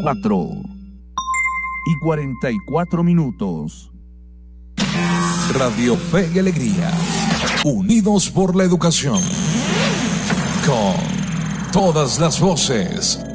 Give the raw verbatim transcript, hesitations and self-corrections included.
cuatro y cuarenta y cuatro minutos. Radio Fe y Alegría, unidos por la educación, con todas las voces.